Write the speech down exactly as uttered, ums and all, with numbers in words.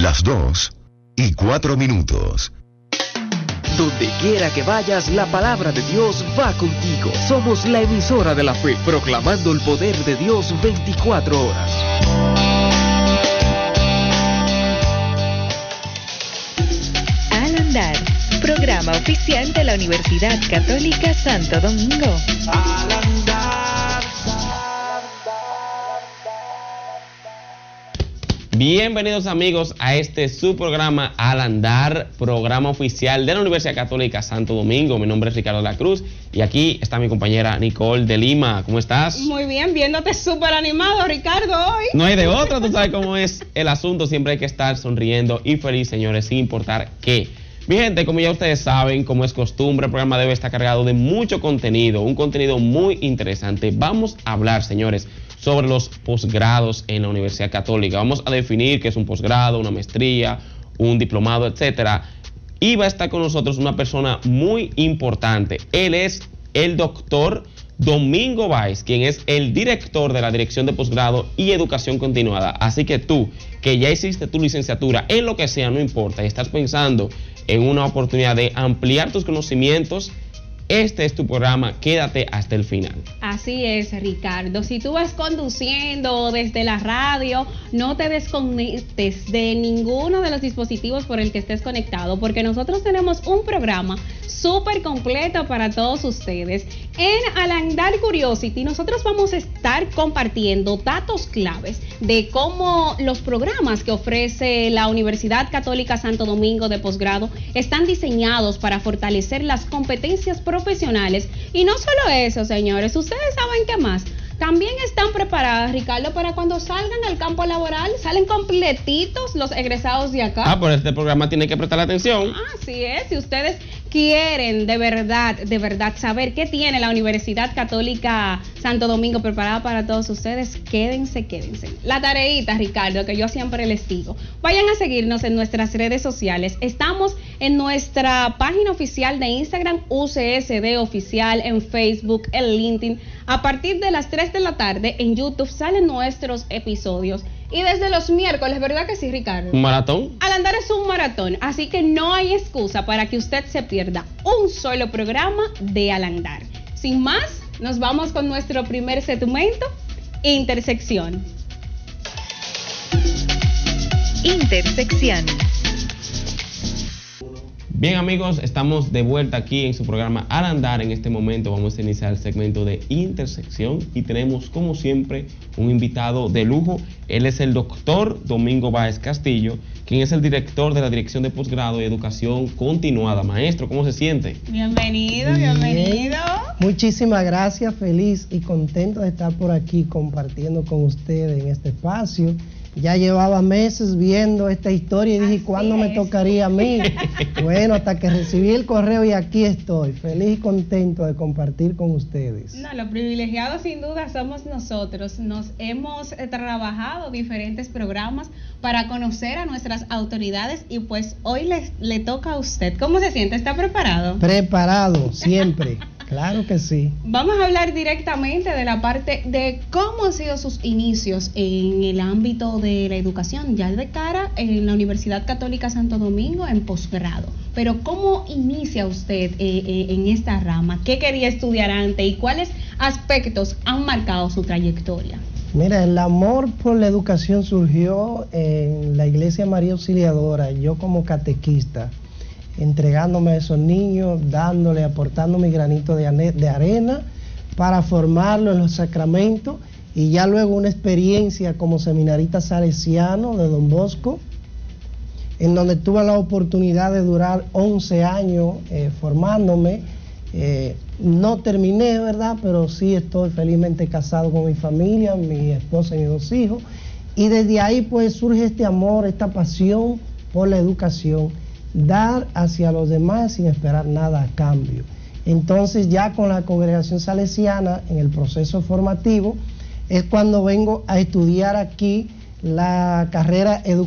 Las dos y cuatro minutos. Donde quiera que vayas, la palabra de Dios va contigo. Somos la emisora de la fe, proclamando el poder de Dios veinticuatro horas. Al andar, programa oficial de la Universidad Católica Santo Domingo. Al andar. Bienvenidos amigos a este su programa Al Andar, programa oficial de la Universidad Católica Santo Domingo. Mi nombre es Ricardo de la Cruz y aquí está mi compañera Nicole de Lima. ¿Cómo estás? Muy bien, viéndote súper animado, Ricardo, hoy. No hay de otra, tú sabes cómo es el asunto, siempre hay que estar sonriendo y feliz, señores, sin importar qué. Mi gente, como ya ustedes saben, como es costumbre, el programa debe estar cargado de mucho contenido, un contenido muy interesante. Vamos a hablar, señores, sobre los posgrados en la Universidad Católica. Vamos a definir qué es un posgrado, una maestría, un diplomado, etcétera. Y va a estar con nosotros una persona muy importante. Él es el doctor Domingo Báez, quien es el director de la Dirección de Posgrado y Educación Continuada. Así que tú, que ya hiciste tu licenciatura en lo que sea, no importa, y estás pensando en una oportunidad de ampliar tus conocimientos, este es tu programa, quédate hasta el final. Así es, Ricardo. Si tú vas conduciendo desde la radio, no te desconectes de ninguno de los dispositivos por el que estés conectado, porque nosotros tenemos un programa súper completo para todos ustedes. En Al Andar Curiosity, nosotros vamos a estar compartiendo datos claves de cómo los programas que ofrece la Universidad Católica Santo Domingo de posgrado están diseñados para fortalecer las competencias profesionales. Y no solo eso, señores, ustedes saben qué más. También están preparadas, Ricardo, para cuando salgan al campo laboral, salen completitos los egresados de acá. Ah, por este programa tiene que prestar atención. Así es, si ustedes quieren de verdad, de verdad saber qué tiene la Universidad Católica Santo Domingo preparada para todos ustedes, quédense, quédense. La tareita, Ricardo, que yo siempre les digo, vayan a seguirnos en nuestras redes sociales. Estamos en nuestra página oficial de Instagram, U C S D Oficial, en Facebook, en LinkedIn. A partir de las tres de la tarde en YouTube salen nuestros episodios. Y desde los miércoles, ¿verdad que sí, Ricardo? ¿Un maratón? Al andar es un maratón, así que no hay excusa para que usted se pierda un solo programa de Al Andar. Sin más, nos vamos con nuestro primer segmento, Intersección. Intersección. Bien amigos, estamos de vuelta aquí en su programa Al Andar. En este momento vamos a iniciar el segmento de Intersección y tenemos como siempre un invitado de lujo. Él es el doctor Domingo Báez Castillo, quien es el director de la Dirección de Posgrado y Educación Continuada. Maestro, ¿cómo se siente? Bienvenido, bienvenido. Bien. Muchísimas gracias, feliz y contento de estar por aquí compartiendo con ustedes en este espacio. Ya llevaba meses viendo esta historia y dije, Así ¿cuándo me es. tocaría a mí? Bueno, hasta que recibí el correo y aquí estoy, feliz y contento de compartir con ustedes. No, los privilegiados sin duda somos nosotros. Nos hemos eh, trabajado diferentes programas para conocer a nuestras autoridades y pues hoy les, le toca a usted. ¿Cómo se siente? ¿Está preparado? Preparado, siempre. Claro que sí. Vamos a hablar directamente de la parte de cómo han sido sus inicios en el ámbito de la educación, ya de cara en la Universidad Católica Santo Domingo en posgrado. Pero ¿cómo inicia usted eh, eh, en esta rama? ¿Qué quería estudiar antes y cuáles aspectos han marcado su trayectoria? Mira, el amor por la educación surgió en la Iglesia María Auxiliadora, yo como catequista, entregándome a esos niños, dándole, aportando mi granito de, de arena para formarlo en los sacramentos, y ya luego una experiencia como seminarista salesiano de Don Bosco, en donde tuve la oportunidad de durar once años eh, formándome. Eh, no terminé, ¿verdad? Pero sí estoy felizmente casado con mi familia, mi esposa y mis dos hijos, y desde ahí pues surge este amor, esta pasión por la educación, dar hacia los demás sin esperar nada a cambio. Entonces ya con la congregación salesiana en el proceso formativo es cuando vengo a estudiar aquí la carrera educativa